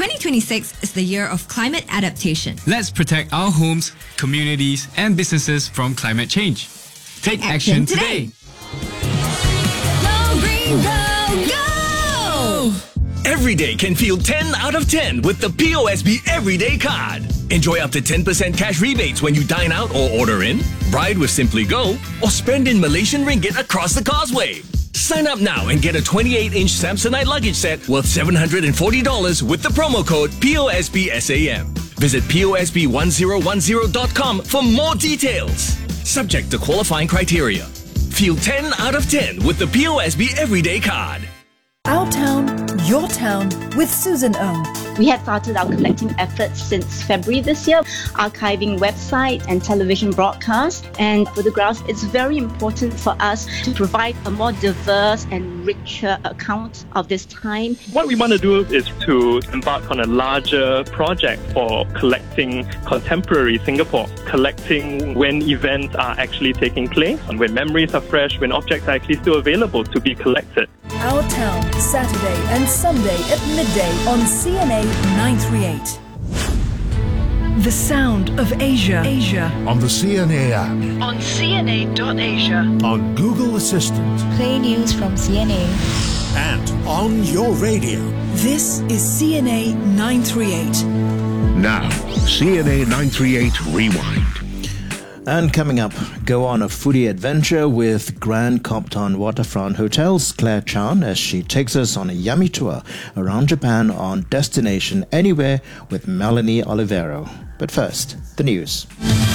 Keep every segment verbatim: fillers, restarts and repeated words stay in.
twenty twenty-six is the year of climate adaptation. Let's protect our homes, communities, and businesses from climate change. Take, Take action, action today. today. Go green, go, go! Every day can feel ten out of ten with the P O S B Everyday Card. Enjoy up to ten percent cash rebates when you dine out or order in, ride with Simply Go, or spend in Malaysian ringgit across the causeway. Sign up now and get a twenty-eight inch Samsonite luggage set worth seven hundred forty dollars with the promo code P O S B S A M. Visit P O S B one zero one zero dot com for more details. Subject to qualifying criteria. Feel ten out of ten with the P O S B Everyday Card. Our town, your town, with Susan Ong. We have started our collecting efforts since February this year, archiving website and television broadcasts and photographs. It's very important for us to provide a more diverse and richer account of this time. What we want to do is to embark on a larger project for collecting contemporary Singapore, collecting when events are actually taking place, and when memories are fresh, when objects are actually still available to be collected. Our Town, Saturday and Sunday at midday on C N A nine thirty-eight. The Sound of Asia. Asia. On the C N A app. On C N A dot asia. On Google Assistant. Play news from C N A. And on your radio. This is C N A nine thirty-eight. Now, C N A nine thirty-eight Rewind. And coming up, go on a foodie adventure with Grand Copthorne Waterfront Hotel's Claire Chan as she takes us on a yummy tour around Japan on Destination Anywhere with Melanie Olivero. But first, the news.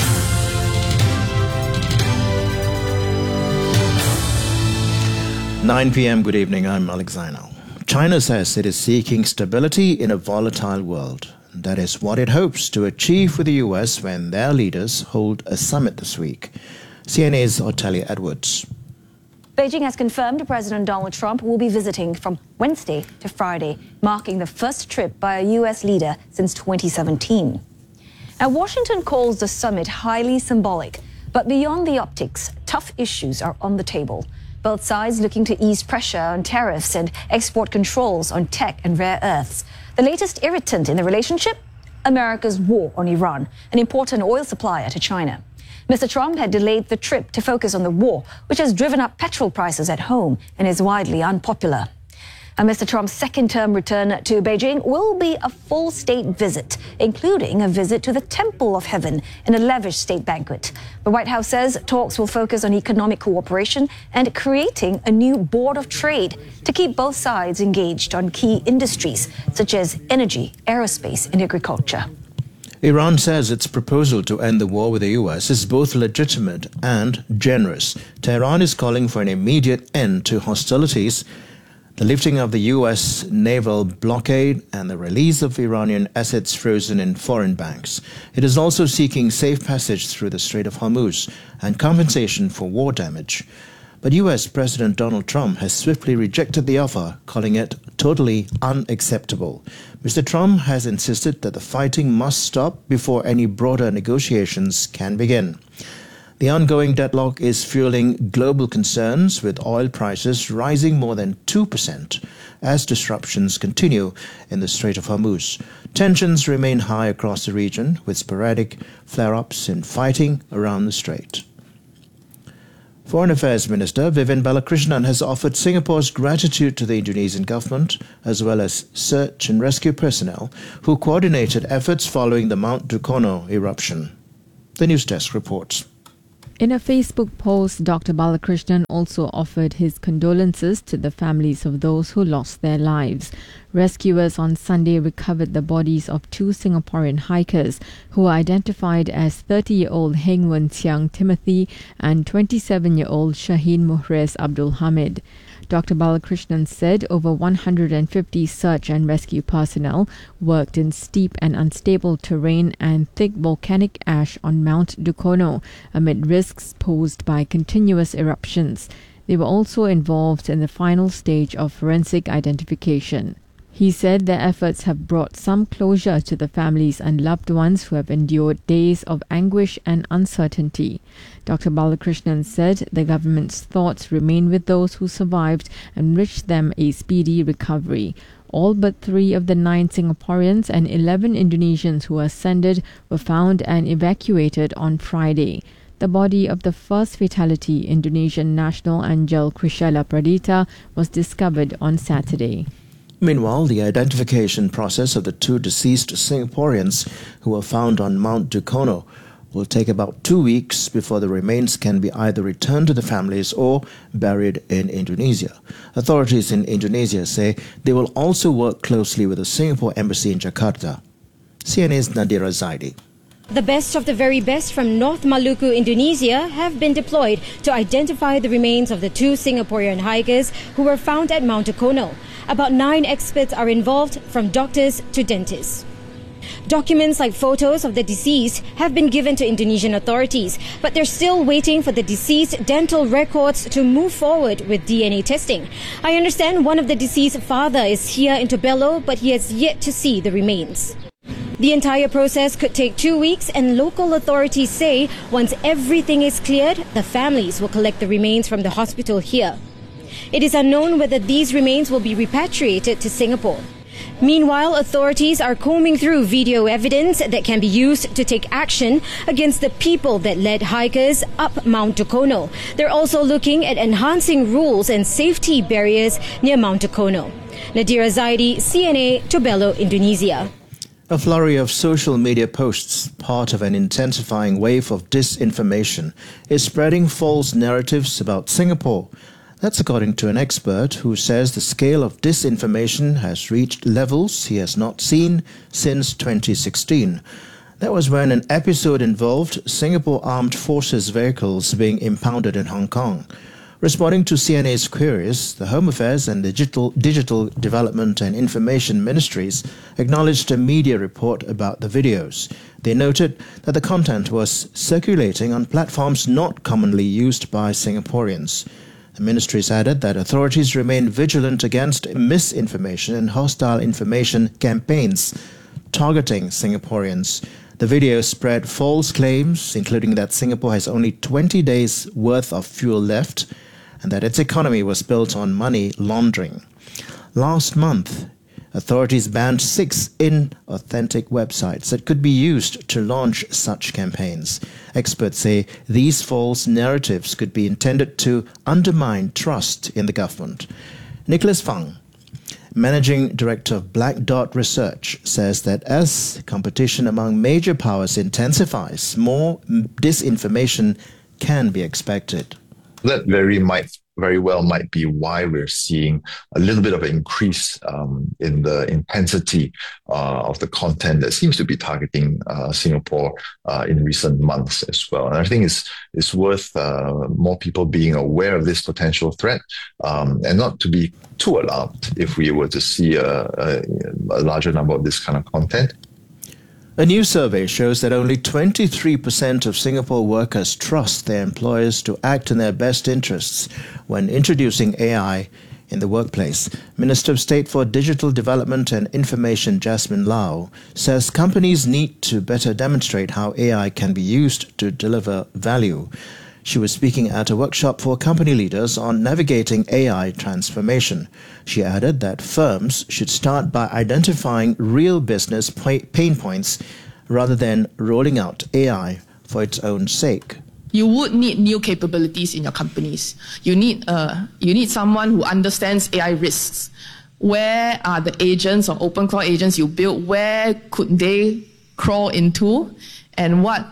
nine p.m. Good evening, I'm Alex Zainal. China says it is seeking stability in a volatile world. That is what it hopes to achieve with the U S when their leaders hold a summit this week. C N A's Otelia Edwards. Beijing has confirmed President Donald Trump will be visiting from Wednesday to Friday, marking the first trip by a U S leader since twenty seventeen. Now, Washington calls the summit highly symbolic, but beyond the optics, tough issues are on the table. Both sides looking to ease pressure on tariffs and export controls on tech and rare earths. The latest irritant in the relationship? America's war on Iran, an important oil supplier to China. Mister Trump had delayed the trip to focus on the war, which has driven up petrol prices at home and is widely unpopular. And Mister Trump's second-term return to Beijing will be a full state visit, including a visit to the Temple of Heaven and a lavish state banquet. The White House says talks will focus on economic cooperation and creating a new board of trade to keep both sides engaged on key industries such as energy, aerospace, and agriculture. Iran says its proposal to end the war with the U S is both legitimate and generous. Tehran is calling for an immediate end to hostilities, the lifting of the U S naval blockade, and the release of Iranian assets frozen in foreign banks. It is also seeking safe passage through the Strait of Hormuz and compensation for war damage. But U S President Donald Trump has swiftly rejected the offer, calling it totally unacceptable. Mister Trump has insisted that the fighting must stop before any broader negotiations can begin. The ongoing deadlock is fueling global concerns, with oil prices rising more than two percent as disruptions continue in the Strait of Hormuz. Tensions remain high across the region, with sporadic flare-ups in fighting around the strait. Foreign Affairs Minister Vivian Balakrishnan has offered Singapore's gratitude to the Indonesian government, as well as search and rescue personnel who coordinated efforts following the Mount Dukono eruption. The News Desk reports. In a Facebook post, Doctor Balakrishnan also offered his condolences to the families of those who lost their lives. Rescuers on Sunday recovered the bodies of two Singaporean hikers who were identified as thirty-year-old Heng Wen Tsiang Timothy and twenty-seven-year-old Shaheen Muhres Abdul Hamid. Doctor Balakrishnan said over one hundred fifty search and rescue personnel worked in steep and unstable terrain and thick volcanic ash on Mount Dukono amid risks posed by continuous eruptions. They were also involved in the final stage of forensic identification. He said their efforts have brought some closure to the families and loved ones who have endured days of anguish and uncertainty. Doctor Balakrishnan said the government's thoughts remain with those who survived and wished them a speedy recovery. All but three of the nine Singaporeans and eleven Indonesians who ascended were found and evacuated on Friday. The body of the first fatality, Indonesian national Anjel Krishela Pradita, was discovered on Saturday. Meanwhile, the identification process of the two deceased Singaporeans who were found on Mount Dukono will take about two weeks before the remains can be either returned to the families or buried in Indonesia. Authorities in Indonesia say they will also work closely with the Singapore Embassy in Jakarta. C N A's Nadira Zaidi. The best of the very best from North Maluku, Indonesia have been deployed to identify the remains of the two Singaporean hikers who were found at Mount Dukono. About nine experts are involved, from doctors to dentists. Documents like photos of the deceased have been given to Indonesian authorities, but they're still waiting for the deceased dental records to move forward with D N A testing. I understand one of the deceased father is here in Tobelo, but he has yet to see the remains. The entire process could take two weeks, and local authorities say once everything is cleared, the families will collect the remains from the hospital here. It is unknown whether these remains will be repatriated to Singapore. Meanwhile, authorities are combing through video evidence that can be used to take action against the people that led hikers up Mount Dukono. They're also looking at enhancing rules and safety barriers near Mount Dukono. Nadira Zaidi, C N A, Tobelo, Indonesia. A flurry of social media posts, part of an intensifying wave of disinformation, is spreading false narratives about Singapore. That's according to an expert who says the scale of disinformation has reached levels he has not seen since twenty sixteen. That was when an episode involved Singapore Armed Forces vehicles being impounded in Hong Kong. Responding to C N A's queries, the Home Affairs and Digital, Digital Development and Information Ministries acknowledged a media report about the videos. They noted that the content was circulating on platforms not commonly used by Singaporeans. The ministries added that authorities remain vigilant against misinformation and hostile information campaigns targeting Singaporeans. The video spread false claims, including that Singapore has only twenty days' worth of fuel left and that its economy was built on money laundering. Last month, authorities banned six inauthentic websites that could be used to launch such campaigns. Experts say these false narratives could be intended to undermine trust in the government. Nicholas Fang, Managing Director of Black Dot Research, says that as competition among major powers intensifies, more disinformation can be expected. That very might very well might be why we're seeing a little bit of an increase um, in the intensity uh, of the content that seems to be targeting uh, Singapore uh, in recent months as well. And I think it's it's worth uh, more people being aware of this potential threat um, and not to be too alarmed if we were to see a, a, a larger number of this kind of content. A new survey shows that only twenty-three percent of Singapore workers trust their employers to act in their best interests when introducing A I in the workplace. Minister of State for Digital Development and Information, Jasmine Lau, says companies need to better demonstrate how A I can be used to deliver value. She was speaking at a workshop for company leaders on navigating A I transformation. She added that firms should start by identifying real business pain points rather than rolling out A I for its own sake. You would need new capabilities in your companies. You need uh, you need someone who understands A I risks. Where are the agents or open cloud agents you build? Where could they crawl into? And what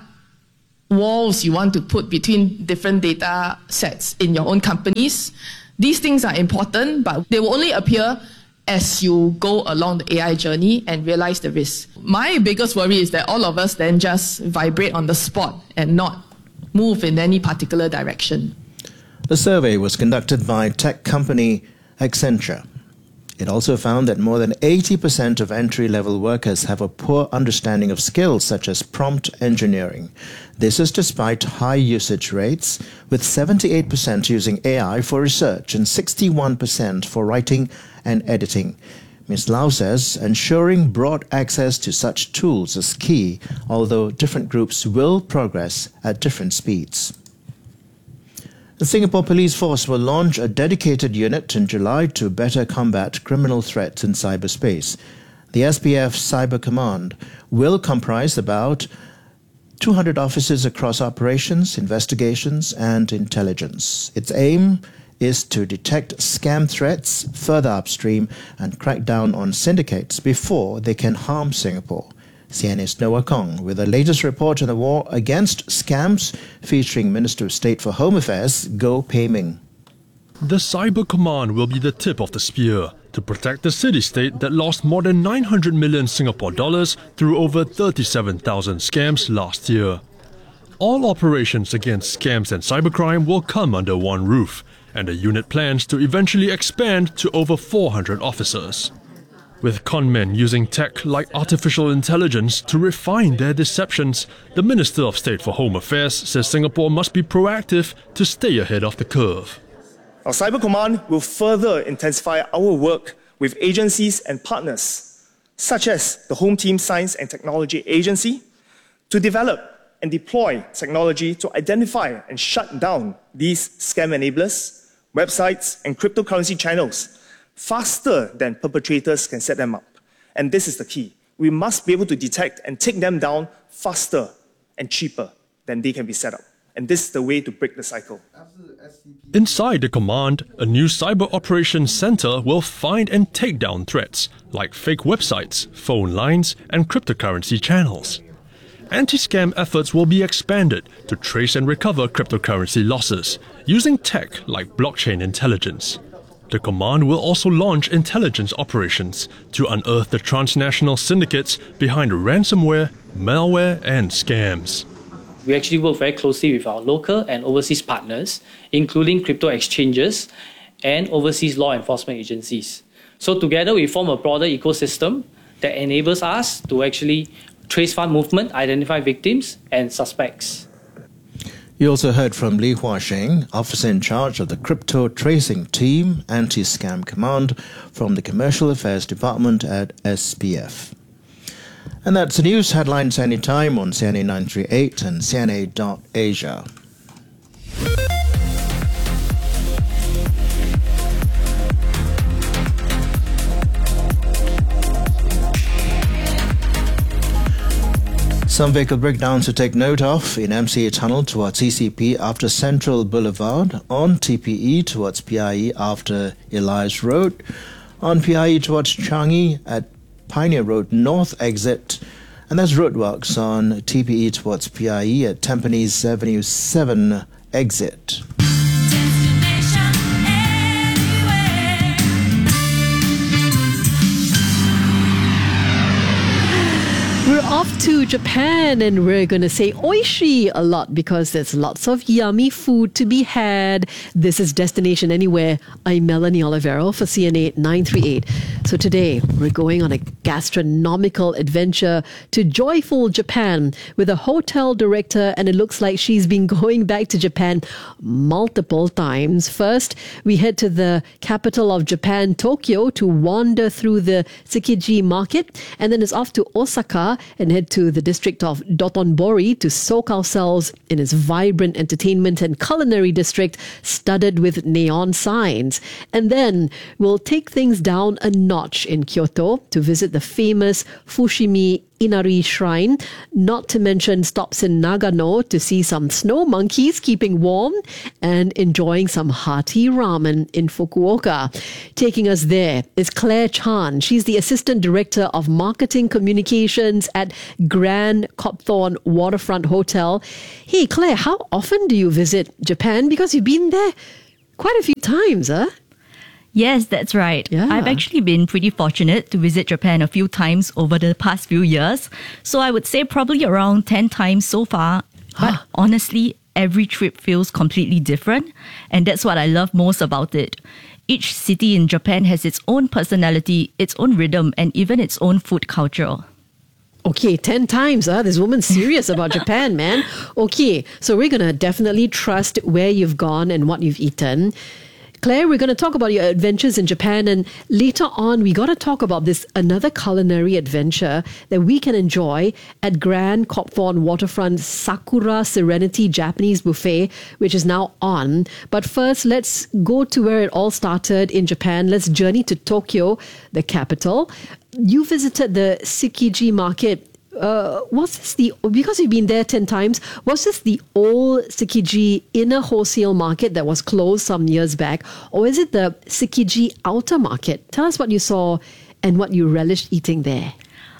walls you want to put between different data sets in your own companies. These things are important, but they will only appear as you go along the A I journey and realize the risk. My biggest worry is that all of us then just vibrate on the spot and not move in any particular direction. The survey was conducted by tech company Accenture. It also found that more than eighty percent of entry-level workers have a poor understanding of skills such as prompt engineering. This is despite high usage rates, with seventy-eight percent using A I for research and sixty-one percent for writing and editing. Miz Lau says ensuring broad access to such tools is key, although different groups will progress at different speeds. The Singapore Police Force will launch a dedicated unit in July to better combat criminal threats in cyberspace. The S P F Cyber Command will comprise about two hundred officers across operations, investigations, and intelligence. Its aim is to detect scam threats further upstream and crack down on syndicates before they can harm Singapore. C N A's Noah Kong with the latest report on the war against scams, featuring Minister of State for Home Affairs, Goh Pei Ming. The Cyber Command will be the tip of the spear to protect the city-state that lost more than nine hundred million Singapore dollars through over thirty-seven thousand scams last year. All operations against scams and cybercrime will come under one roof, and the unit plans to eventually expand to over four hundred officers. With conmen using tech like artificial intelligence to refine their deceptions, the Minister of State for Home Affairs says Singapore must be proactive to stay ahead of the curve. Our Cyber Command will further intensify our work with agencies and partners, such as the Home Team Science and Technology Agency, to develop and deploy technology to identify and shut down these scam enablers, websites, and cryptocurrency channels faster than perpetrators can set them up. And this is the key. We must be able to detect and take them down faster and cheaper than they can be set up. And this is the way to break the cycle. Inside the command, a new cyber operations center will find and take down threats like fake websites, phone lines, and cryptocurrency channels. Anti-scam efforts will be expanded to trace and recover cryptocurrency losses using tech like blockchain intelligence. The command will also launch intelligence operations to unearth the transnational syndicates behind ransomware, malware, and scams. We actually work very closely with our local and overseas partners, including crypto exchanges and overseas law enforcement agencies. So together we form a broader ecosystem that enables us to actually trace fund movement, identify victims and suspects. You also heard from Li Huasheng, officer in charge of the Crypto Tracing Team Anti-Scam Command from the Commercial Affairs Department at S P F. And that's the news headlines anytime on C N A nine thirty-eight and C N A dot asia. Some vehicle breakdowns to take note of in M C A Tunnel towards E C P after Central Boulevard, on T P E towards P I E after Elias Road, on P I E towards Changi at Pioneer Road North exit, and there's roadworks on T P E towards P I E at Tampines Avenue seven exit. We're off to Japan and we're going to say oishi a lot because there's lots of yummy food to be had. This is Destination Anywhere. I'm Melanie Olivero for C N A nine thirty-eight. So today we're going on a gastronomical adventure to joyful Japan with a hotel director, and it looks like she's been going back to Japan multiple times. First, we head to the capital of Japan, Tokyo, to wander through the Tsukiji market, and then it's off to Osaka and head to the district of Dotonbori to soak ourselves in its vibrant entertainment and culinary district studded with neon signs. And then we'll take things down a notch in Kyoto to visit the famous Fushimi Inari Shrine, not to mention stops in Nagano to see some snow monkeys keeping warm and enjoying some hearty ramen in Fukuoka. Taking us there is Claire Chan. She's the Assistant Director of Marketing Communications at Grand Copthorne Waterfront Hotel. Hey Claire, how often do you visit Japan? Because you've been there quite a few times, huh? Yes, that's right. Yeah. I've actually been pretty fortunate to visit Japan a few times over the past few years. So I would say probably around ten times so far. But honestly, every trip feels completely different. And that's what I love most about it. Each city in Japan has its own personality, its own rhythm, and even its own food culture. Okay, ten times, huh? This woman's serious about Japan, man. Okay, so we're going to definitely trust where you've gone and what you've eaten. Claire, we're going to talk about your adventures in Japan, and later on, we got to talk about this another culinary adventure that we can enjoy at Grand Copthorne Waterfront Sakura Serenity Japanese Buffet, which is now on. But first, let's go to where it all started in Japan. Let's journey to Tokyo, the capital. You visited the Tsukiji market. Uh, was this the, because you've been there ten times, was this the old Tsukiji inner wholesale market that was closed some years back, or is it the Tsukiji outer market? Tell us what you saw and what you relished eating there.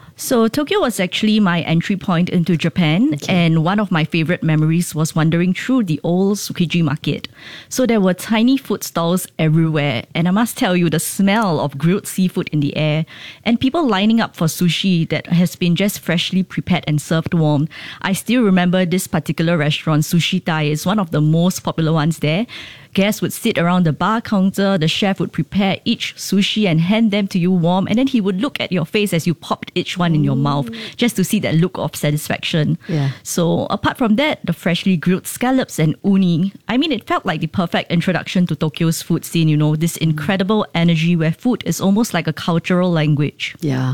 So Tokyo was actually my entry point into Japan, okay. And one of my favorite memories was wandering through the old Tsukiji market. So there were tiny food stalls everywhere, and I must tell you, the smell of grilled seafood in the air and people lining up for sushi that has been just freshly prepared and served warm. I still remember this particular restaurant, Sushi Thai, is one of the most popular ones there. Guests would sit around the bar counter, the chef would prepare each sushi and hand them to you warm, and then he would look at your face as you popped each one in your mouth just to see that look of satisfaction. Yeah. So apart from that, the freshly grilled scallops and uni, I mean, it felt like the perfect introduction to Tokyo's food scene, you know, this incredible energy where food is almost like a cultural language. Yeah.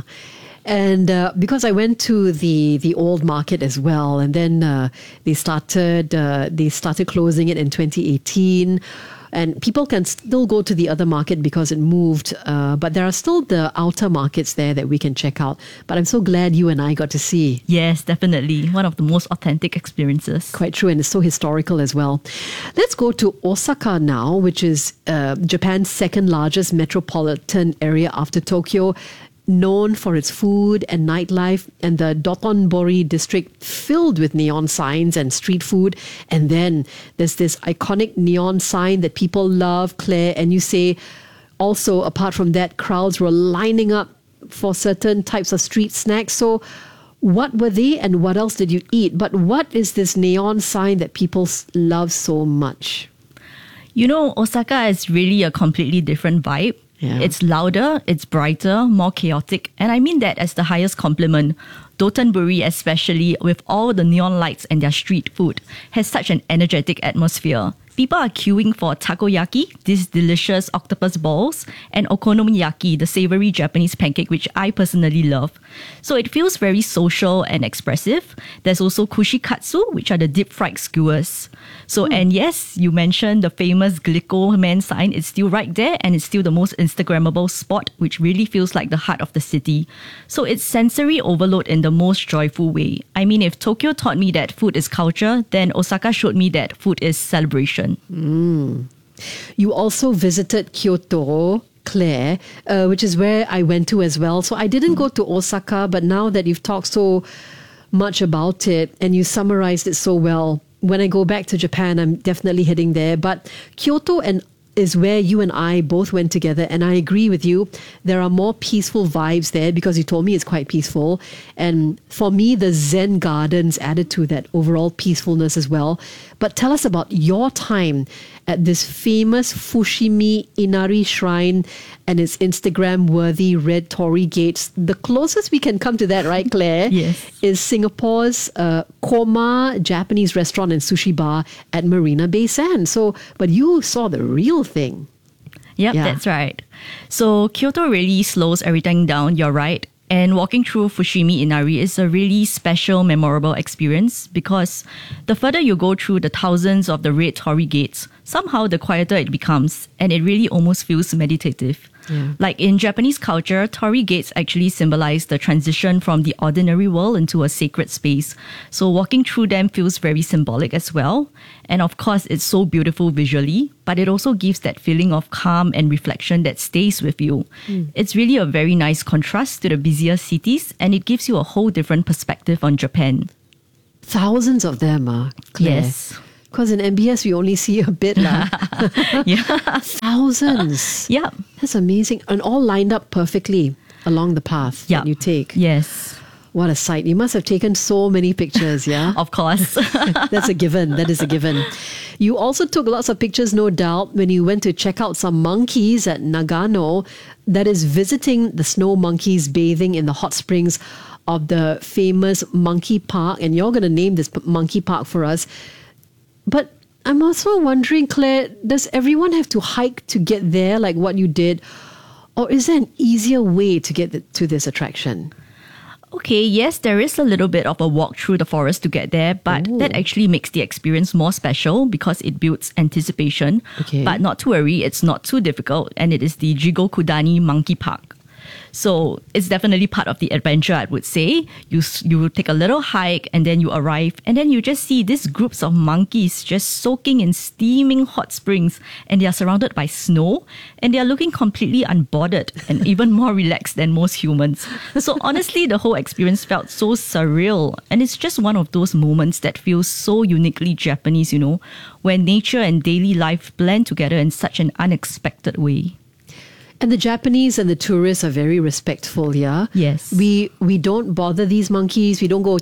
And uh, because I went to the the old market as well, and then uh, they started uh, they started closing it in twenty eighteen, and people can still go to the other market because it moved. Uh, but there are still the outer markets there that we can check out. But I'm so glad you and I got to see. Yes, definitely. One of the most authentic experiences. Quite true, and it's so historical as well. Let's go to Osaka now, which is uh, Japan's second largest metropolitan area after Tokyo. Known for its food and nightlife, and the Dotonbori district filled with neon signs and street food. And then there's this iconic neon sign that people love, Claire, and you say also, apart from that, crowds were lining up for certain types of street snacks. So what were they and what else did you eat? But what is this neon sign that people love so much? You know, Osaka is really a completely different vibe. Yeah. It's louder, it's brighter, more chaotic, and I mean that as the highest compliment. Dotonbori, especially with all the neon lights and their street food, has such an energetic atmosphere. People are queuing for takoyaki, these delicious octopus balls, and okonomiyaki, the savory Japanese pancake, which I personally love. So it feels very social and expressive. There's also kushikatsu, which are the deep-fried skewers. So, mm. and yes, you mentioned the famous Glico Man sign. It's still right there, and it's still the most Instagrammable spot, which really feels like the heart of the city. So it's sensory overload in the most joyful way. I mean, if Tokyo taught me that food is culture, then Osaka showed me that food is celebration. Mm. You also visited Kyoto, Claire, uh, which is where I went to as well. So I didn't go to Osaka, but now that you've talked so much about it and you summarized it so well, when I go back to Japan, I'm definitely heading there. But Kyoto and is where you and I both went together, and I agree with you. There are more peaceful vibes there because you told me it's quite peaceful. And for me, the Zen gardens added to that overall peacefulness as well. But tell us about your time at this famous Fushimi Inari Shrine and its Instagram-worthy red torii gates. The closest we can come to that, right, Claire? Yes. Is Singapore's uh, Koma Japanese restaurant and sushi bar at Marina Bay Sands. So, but you saw the real thing. Yep, yeah. That's right. So Kyoto really slows everything down, you're right. And walking through Fushimi Inari is a really special, memorable experience because the further you go through the thousands of the red torii gates, somehow the quieter it becomes, and it really almost feels meditative. Yeah. Like in Japanese culture, torii gates actually symbolize the transition from the ordinary world into a sacred space. So walking through them feels very symbolic as well. And of course, it's so beautiful visually, but it also gives that feeling of calm and reflection that stays with you. Mm. It's really a very nice contrast to the busier cities, and it gives you a whole different perspective on Japan. Thousands of them, uh, Claire. Yes. Because in M B S, we only see a bit. La. Yeah. Thousands. Yeah. That's amazing. And all lined up perfectly along the path yep. that you take. Yes. What a sight. You must have taken so many pictures, yeah? Of course. That's a given. That is a given. You also took lots of pictures, no doubt, when you went to check out some monkeys at Nagano. That is visiting the snow monkeys bathing in the hot springs of the famous monkey park. And you're going to name this monkey park for us. But I'm also wondering, Claire, does everyone have to hike to get there like what you did? Or is there an easier way to get the, to this attraction? Okay, yes, there is a little bit of a walk through the forest to get there, but Ooh. that actually makes the experience more special because it builds anticipation. Okay. But not to worry, it's not too difficult, and it is the Jigokudani Monkey Park. So it's definitely part of the adventure, I would say. You you take a little hike and then you arrive and then you just see these groups of monkeys just soaking in steaming hot springs, and they are surrounded by snow and they are looking completely unbothered and even more relaxed than most humans. So honestly, the whole experience felt so surreal, and it's just one of those moments that feels so uniquely Japanese, you know, where nature and daily life blend together in such an unexpected way. And the Japanese and the tourists are very respectful, yeah? Yes. We we don't bother these monkeys. We don't go,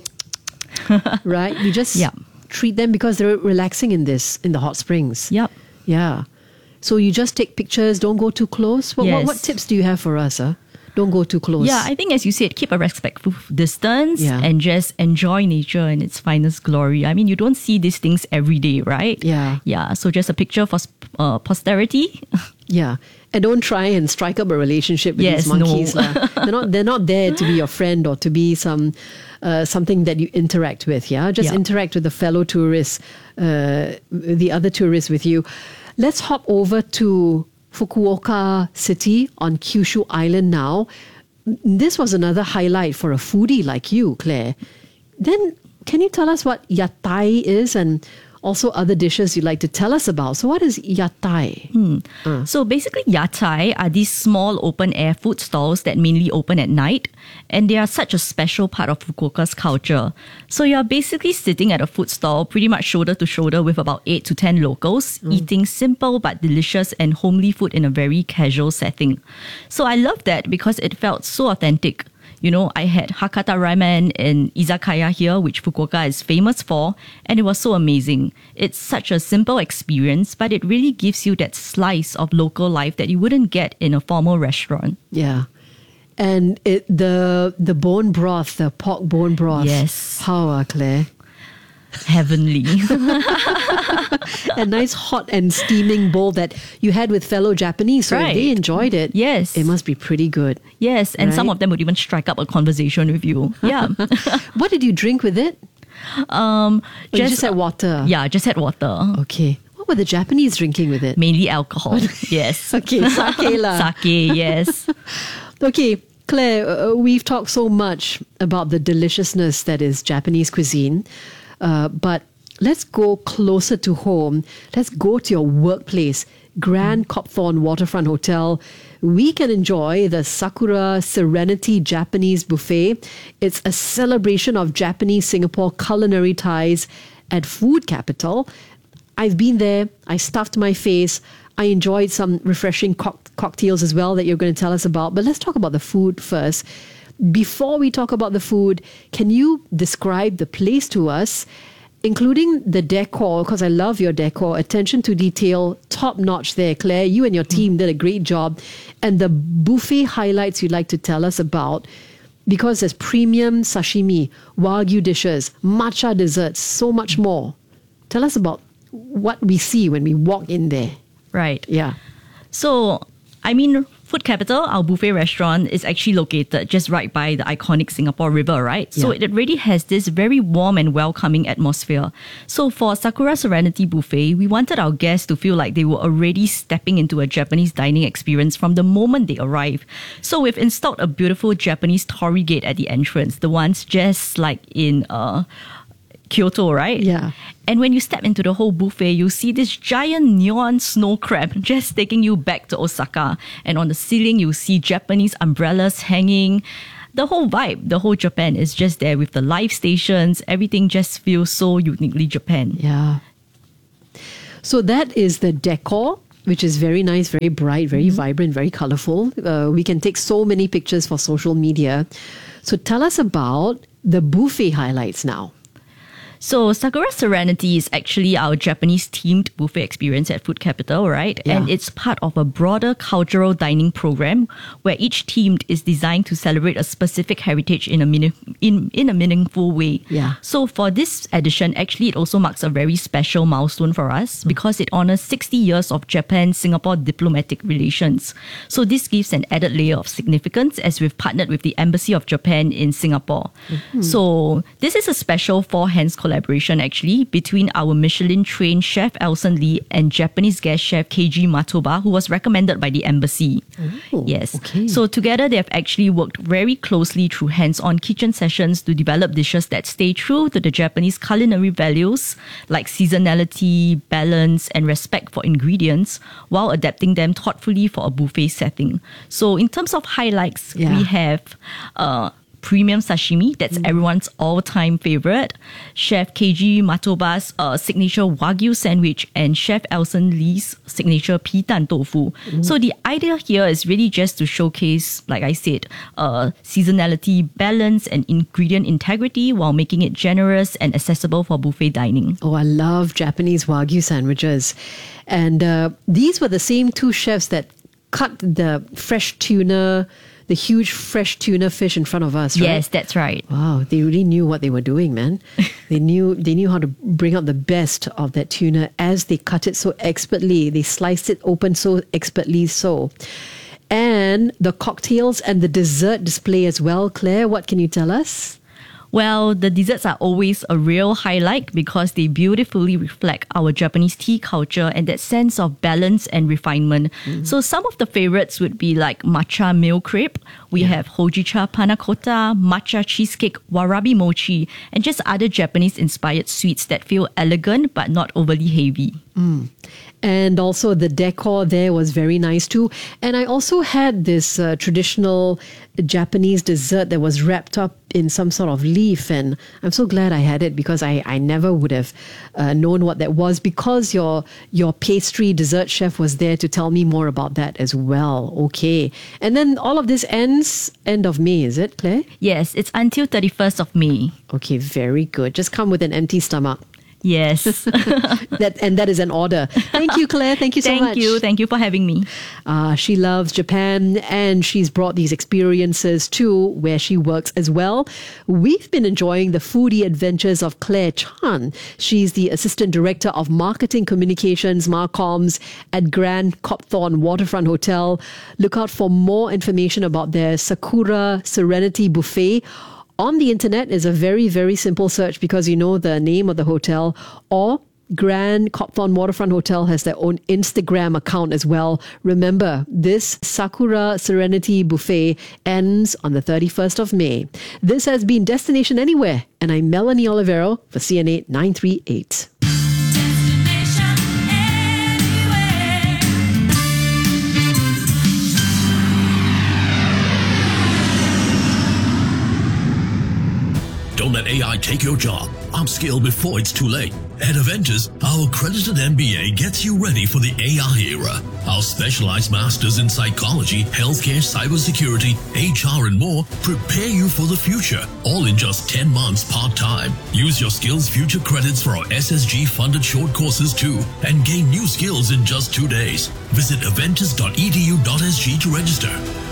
right? We just Yep. treat them because they're relaxing in this, in the hot springs. Yep. Yeah. So you just take pictures, don't go too close. What, what, Yes. what tips do you have for us, huh? Don't go too close. Yeah, I think as you said, keep a respectful distance Yeah. and just enjoy nature in its finest glory. I mean, you don't see these things every day, right? Yeah. Yeah, so just a picture for uh, posterity. Yeah. And don't try and strike up a relationship with Yes, these monkeys. no. lah. They're not they're not there to be your friend or to be some uh, something that you interact with, yeah? Just Yeah. interact with the fellow tourists, uh, the other tourists with you. Let's hop over to Fukuoka City on Kyushu Island now. This was another highlight for a foodie like you, Claire. Then can you tell us what yatai is and also other dishes you'd like to tell us about? So what is yatai? Hmm. So basically, yatai are these small open-air food stalls that mainly open at night, and they are such a special part of Fukuoka's culture. So you're basically sitting at a food stall pretty much shoulder to shoulder with about eight to ten locals, eating simple but delicious and homely food in a very casual setting. So I love that because it felt so authentic. You know, I had Hakata ramen in izakaya here, which Fukuoka is famous for, and it was so amazing. It's such a simple experience, but it really gives you that slice of local life that you wouldn't get in a formal restaurant. Yeah. And it, the the bone broth, the pork bone broth. Yes. How, uh, Claire? Heavenly. A nice hot and steaming bowl that you had with fellow Japanese. So if Right. they enjoyed it, Yes. it must be pretty good. Yes, and some Right? of them would even strike up a conversation with you. Yeah. What did you drink with it? um, Or you just had water? Yeah, just had water. Okay. What were the Japanese drinking with it? Mainly alcohol. Yes. Okay, sake lah. Sake, yes. Okay, Claire, uh, we've talked so much about the deliciousness that is Japanese cuisine, uh, but let's go closer to home. Let's go to your workplace, Grand Copthorne Waterfront Hotel. We can enjoy the Sakura Serenity Japanese Buffet. It's a celebration of Japanese Singapore culinary ties at food capital. I've been there. I stuffed my face. I enjoyed some refreshing cock- cocktails as well that you're going to tell us about. But let's talk about the food first. Before we talk about the food, can you describe the place to us, including the decor? Because I love your decor. Attention to detail, top notch there, Claire. You and your team did a great job. And the buffet highlights you'd like to tell us about, because there's premium sashimi, wagyu dishes, matcha desserts, so much more. Tell us about what we see when we walk in there. Right. Yeah. So, I mean, Food Capital, our buffet restaurant, is actually located just right by the iconic Singapore River, right? So Yeah. it already has this very warm and welcoming atmosphere. So for Sakura Serenity Buffet, we wanted our guests to feel like they were already stepping into a Japanese dining experience from the moment they arrive. So we've installed a beautiful Japanese torii gate at the entrance, the ones just like in uh, Kyoto, right? Yeah. And when you step into the whole buffet, you see this giant neon snow crab just taking you back to Osaka. And on the ceiling, you see Japanese umbrellas hanging. The whole vibe, the whole Japan is just there with the live stations. Everything just feels so uniquely Japan. Yeah. So that is the decor, which is very nice, very bright, very vibrant, very colorful. Uh, we can take so many pictures for social media. So tell us about the buffet highlights now. So Sakura Serenity is actually our Japanese-themed buffet experience at Food Capital, right? Yeah. And it's part of a broader cultural dining program where each theme is designed to celebrate a specific heritage in a meaning, in, in a meaningful way. Yeah. So for this edition, actually, it also marks a very special milestone for us mm. because it honors sixty years of Japan-Singapore diplomatic relations. So this gives an added layer of significance as we've partnered with the Embassy of Japan in Singapore. Mm-hmm. So this is a special four-hands collaboration collaboration actually between our Michelin-trained chef Elson Lee and Japanese guest chef Keiji Matoba, who was recommended by the embassy. Oh, yes. Okay. So together they have actually worked very closely through hands-on kitchen sessions to develop dishes that stay true to the Japanese culinary values like seasonality, balance, and respect for ingredients while adapting them thoughtfully for a buffet setting. So in terms of highlights, Yeah. we have uh, premium sashimi, that's mm. everyone's all-time favorite, Chef Keiji Matoba's uh, signature Wagyu sandwich, and Chef Elson Lee's signature Pitan tofu. Mm. So the idea here is really just to showcase, like I said, uh, seasonality, balance, and ingredient integrity while making it generous and accessible for buffet dining. Oh, I love Japanese Wagyu sandwiches. And uh, these were the same two chefs that cut the fresh tuna, the huge fresh tuna fish in front of us, right? Yes, that's right. Wow, they really knew what they were doing, man. They knew they knew how to bring out the best of that tuna as they cut it so expertly. They sliced it open so expertly so. And the cocktails and the dessert display as well. Claire, what can you tell us? Well, the desserts are always a real highlight because they beautifully reflect our Japanese tea culture and that sense of balance and refinement. Mm. So some of the favorites would be like matcha milk crepe. We yeah. have hojicha panna cotta, matcha cheesecake, warabi mochi, and just other Japanese-inspired sweets that feel elegant but not overly heavy. Mm. And also the decor there was very nice too. And I also had this uh, traditional Japanese dessert that was wrapped up in some sort of leaf. And I'm so glad I had it because I, I never would have uh, known what that was because your your pastry dessert chef was there to tell me more about that as well. Okay. And then all of this ends end of May, is it, Claire? Yes, it's until thirty-first of May. Okay, very good. Just come with an empty stomach. Yes. that and that is an order. Thank you, Claire. Thank you so Thank much. Thank you. Thank you for having me. Uh, she loves Japan and she's brought these experiences to where she works as well. We've been enjoying the foodie adventures of Claire Chan. She's the Assistant Director of Marketing Communications, Marcoms, at Grand Copthorne Waterfront Hotel. Look out for more information about their Sakura Serenity Buffet. On the internet is a very, very simple search because you know the name of the hotel, or Grand Copthorne Waterfront Hotel has their own Instagram account as well. Remember, this Sakura Serenity Buffet ends on the thirty-first of May. This has been Destination Anywhere, and I'm Melanie Olivero for C N A nine three eight. Don't let A I take your job. Upskill before it's too late. At Aventus, our accredited M B A gets you ready for the A I era. Our specialized masters in psychology, healthcare, cybersecurity, H R, and more prepare you for the future, all in just ten months part-time. Use your Skills Future credits for our S S G-funded short courses too, and gain new skills in just two days. Visit aventus dot e d u dot s g to register.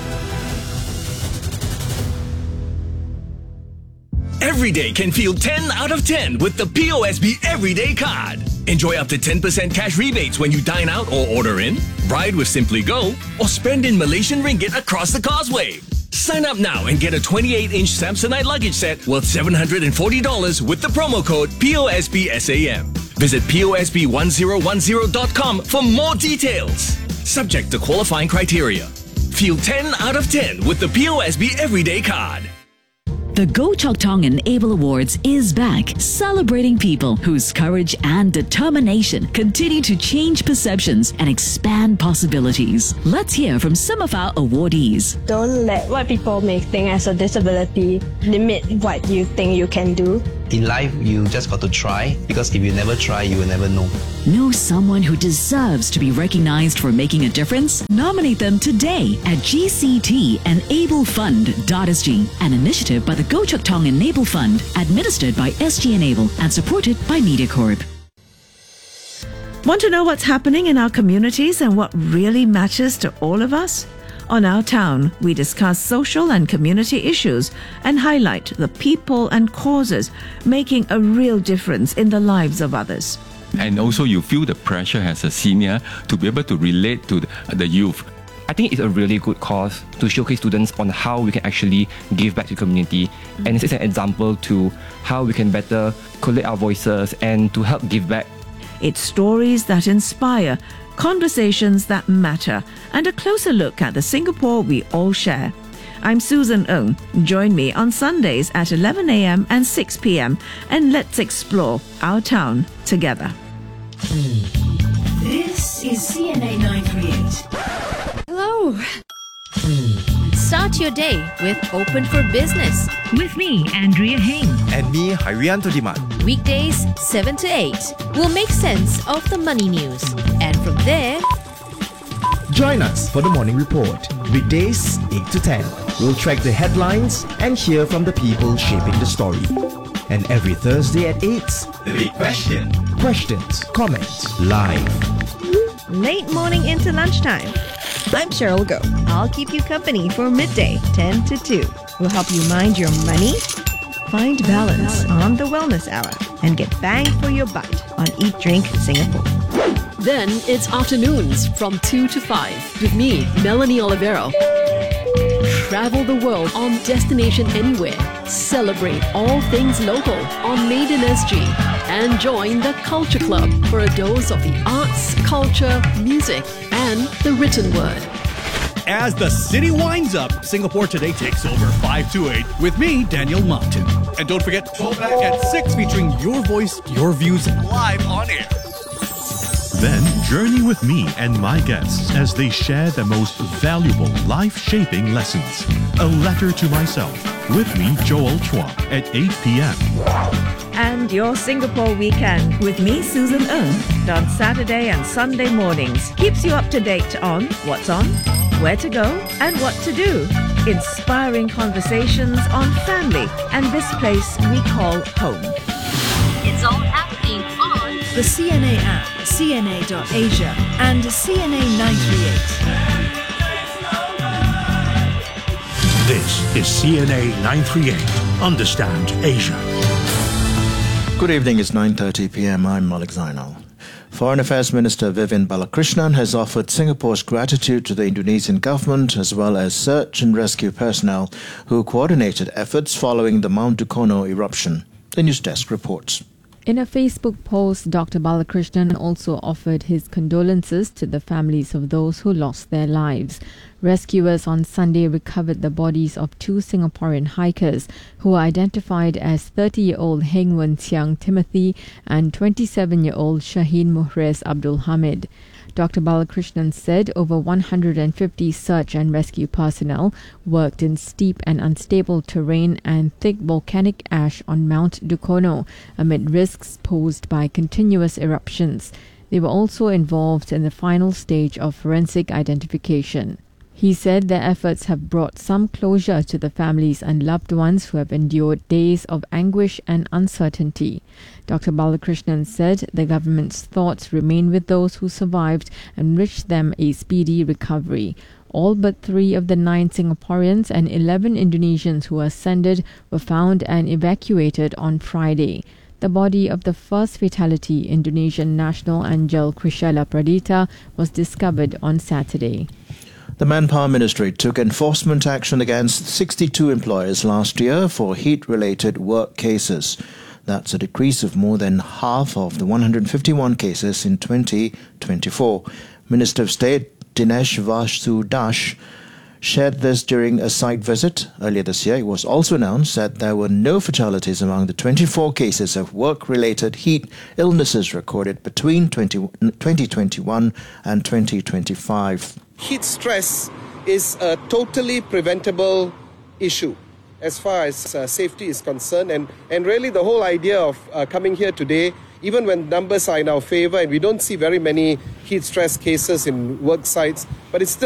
Every day can feel ten out of ten with the P O S B Everyday Card. Enjoy up to ten percent cash rebates when you dine out or order in, ride with Simply Go, or spend in Malaysian ringgit across the causeway. Sign up now and get a twenty-eight inch Samsonite luggage set worth seven hundred forty dollars with the promo code P O S B S A M. Visit P O S B one zero one zero dot com for more details. Subject to qualifying criteria. Feel ten out of ten with the P O S B Everyday Card. The Go Chok Tong and Able Awards is back, celebrating people whose courage and determination continue to change perceptions and expand possibilities. Let's hear from some of our awardees. Don't let what people may think as a disability limit what you think you can do. In life, you just got to try, because if you never try, you will never know. Know someone who deserves to be recognized for making a difference? Nominate them today at G C T Enable Fund dot S G, an initiative by the Goh Chok Tong Enable Fund, administered by S G Enable and supported by MediaCorp. Want to know what's happening in our communities and what really matters to all of us? On Our Town, we discuss social and community issues and highlight the people and causes making a real difference in the lives of others. And also you feel the pressure as a senior to be able to relate to the, the youth. I think it's a really good cause to showcase students on how we can actually give back to the community. And this is an example to how we can better collate our voices and to help give back. It's stories that inspire, conversations that matter, and a closer look at the Singapore we all share. I'm Susan Ng. Join me on Sundays at eleven a.m. and six p.m. and let's explore our town together. This is C N A nine thirty-eight. Hello. Start your day with Open for Business. With me, Andrea Heng. And me, Harianto Diman. Weekdays, seven to eight. We'll make sense of the money news. And from there... Join us for the Morning Report. Weekdays, eight to ten. We'll track the headlines and hear from the people shaping the story. And every Thursday at eight... The Big Question. Questions, comments, live. Late morning into lunchtime. I'm Cheryl Go. I'll keep you company for midday, ten to two. We'll help you mind your money, find balance on the Wellness Hour, and get bang for your buck on Eat Drink Singapore. Then it's afternoons from two to five with me, Melanie Olivero. Travel the world on Destination Anywhere. Celebrate all things local on Made in S G. And join the Culture Club for a dose of the arts, culture, music, and the written word. As the city winds up, Singapore Today takes over five to eight with me, Daniel Martin. And don't forget, Throwback at six featuring your voice, your views live on air. Then journey with me and my guests as they share the most valuable life-shaping lessons. A Letter to Myself with me, Joel Chua, at eight p.m. And your Singapore weekend with me, Susan Ng, on Saturday and Sunday mornings. Keeps you up to date on what's on, where to go, and what to do. Inspiring conversations on family and this place we call home. It's all happening on the C N A app, C N A dot Asia, and C N A nine thirty-eight. This is C N A nine thirty-eight. Understand Asia. Good evening, it's nine thirty p.m. I'm Malik Zainal. Foreign Affairs Minister Vivian Balakrishnan has offered Singapore's gratitude to the Indonesian government as well as search and rescue personnel who coordinated efforts following the Mount Dukono eruption. The News Desk reports. In a Facebook post, Doctor Balakrishnan also offered his condolences to the families of those who lost their lives. Rescuers on Sunday recovered the bodies of two Singaporean hikers who were identified as thirty-year-old Heng Wen Xiang Timothy and twenty-seven-year-old Shaheen Muhres Abdul Hamid. Doctor Balakrishnan said over one hundred fifty search and rescue personnel worked in steep and unstable terrain and thick volcanic ash on Mount Dukono amid risks posed by continuous eruptions. They were also involved in the final stage of forensic identification. He said their efforts have brought some closure to the families and loved ones who have endured days of anguish and uncertainty. Doctor Balakrishnan said the government's thoughts remain with those who survived and wished them a speedy recovery. All but three of the nine Singaporeans and eleven Indonesians who ascended were found and evacuated on Friday. The body of the first fatality, Indonesian national Anjel Krishela Pradita, was discovered on Saturday. The Manpower Ministry took enforcement action against sixty-two employers last year for heat-related work cases. That's a decrease of more than half of the one hundred fifty-one cases in twenty twenty-four. Minister of State Dinesh Vasudash shared this during a site visit. Earlier this year, it was also announced that there were no fatalities among the twenty-four cases of work-related heat illnesses recorded between twenty twenty-one and twenty twenty-five. Heat stress is a totally preventable issue. as far as uh, safety is concerned. And, and really the whole idea of uh, coming here today, even when numbers are in our favor and we don't see very many heat stress cases in work sites, but it's still